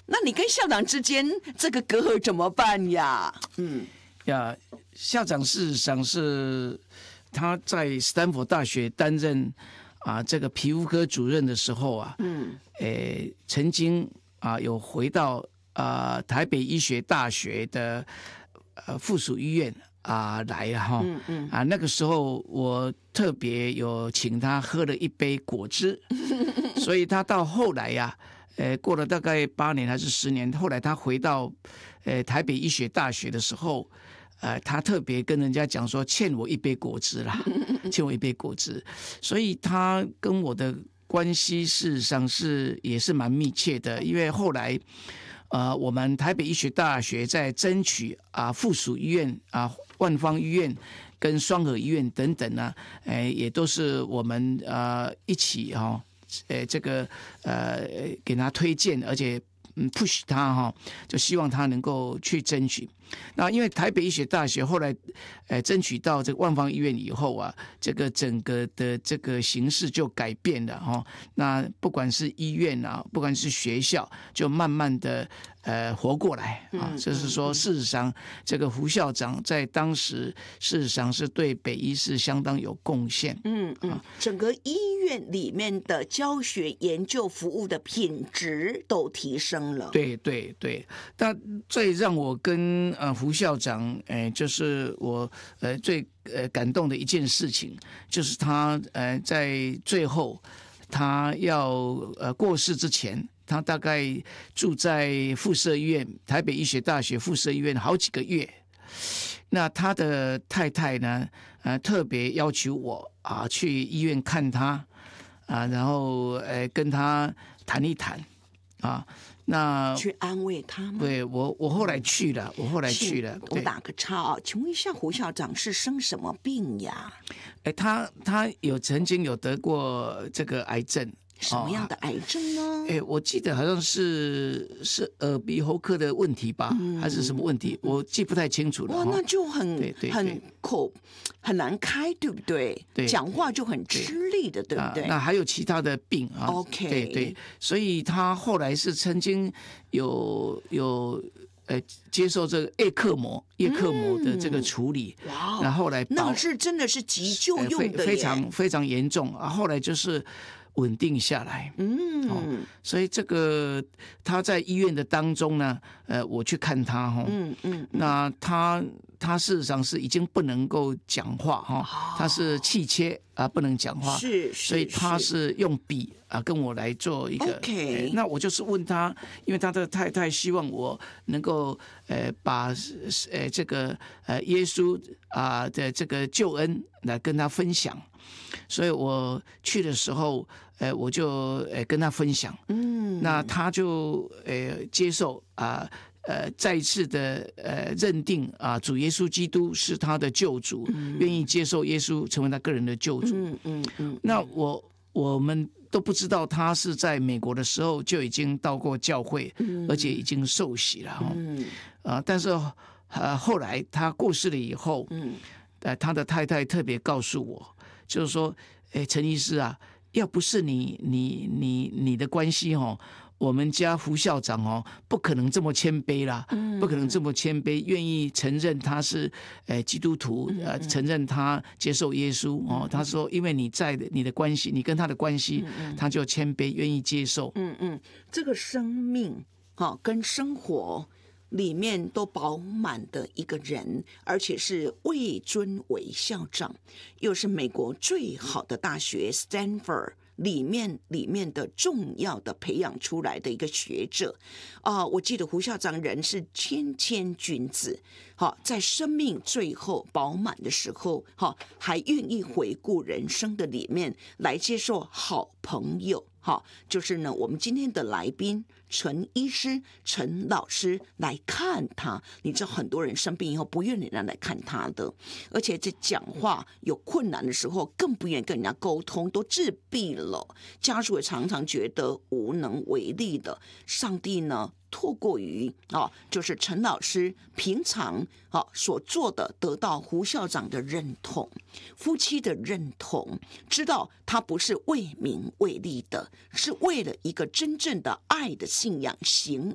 那你跟校长之间这个隔阂怎么办呀？ 校长事实上是他在斯坦福大学担任这个皮肤科主任的时候曾经有回到台北医学大学的附属医院来那个时候我特别有请他喝了一杯果汁，所以他到后来过了大概8年还是10年，后来他回到台北医学大学的时候，他特别跟人家讲说欠我一杯果汁啦，欠我一杯果汁，所以他跟我的关系事实上也是蛮密切的，因为后来我们台北医学大学在争取附属医院万芳医院跟双和医院等等呢，也都是我们一起这个给他推荐，而且push 他就希望他能够去争取。那因为台北医学大学后来争取到这个万芳医院以后这个整个的这个形势就改变了那不管是医院不管是学校，就慢慢的活过来就是说事实上这个胡校长在当时事实上是对北医是相当有贡献。 整个医院里面的教学研究服务的品质都提升了。 对对对，但最让我跟胡校长就是我最感动的一件事情，就是他在最后他要过世之前，他大概住在附设医院，台北医学大学附设医院好几个月。那他的太太呢特别要求我去医院看他然后跟他谈一谈那去安慰他吗？ 对，我后来去了，我打个岔请问一下胡校长是生什么病呀？ 他曾经有得过这个癌症。 什么样的癌症呢？ 我记得好像是耳鼻喉科的问题吧，还是什么问题，我记不太清楚了。 那就很难开，对不对？ 对， 讲话就很吃力的，对不对？ 那还有其他的病 OK， 对，所以他后来是曾经有接受这个叶克膜的这个处理，然后后来那是真的是急救用的非常非常严重后来就是稳定下来。所以这个他在医院的当中呢，我去看他那他事实上是已经不能够讲话他是气切不能讲话，所以他是用笔跟我来做一个。那我就是问他，因为他的太太希望我能够把这个耶稣的这个救恩来跟他分享，所以我去的时候我就跟他分享，那他就接受再一次的认定主耶稣基督是他的救主，愿意接受耶稣成为他个人的救主。那我们都不知道他是在美国的时候就已经到过教会，而且已经受洗了但是后来他过世了以后，他的太太特别告诉我，就是说陈医师要不是你的关系我们家胡校长不可能这么谦卑啦，不可能这么谦卑，愿意承认他是基督徒，承认他接受耶稣他说因为你的关系，你跟他的关系，他就谦卑，愿意接受。 这个生命跟生活里面都饱满的一个人，而且是位尊为校长，又是美国最好的大学 Stanford里面的重要的培养出来的一个学者我记得胡校长人是谦君子在生命最后饱满的时候还愿意回顾人生的里面来接受好朋友就是呢我们今天的来宾陈医师陈老师来看他。你知道很多人生病以后不愿意人家来看他的，而且在讲话有困难的时候更不愿意跟人家沟通，都自闭了，家属也常常觉得无能为力的。上帝呢透过于就是陈老师平常所做的，得到胡校长的认同，夫妻的认同，知道他不是为名为利的，是为了一个真正的爱的信仰行